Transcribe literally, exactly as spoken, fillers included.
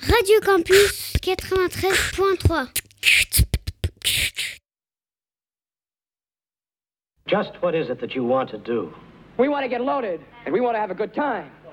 Radio Campus quatre-vingt-treize point trois. Just what is it that you want to do? We want to get loaded, and we want to have a good time.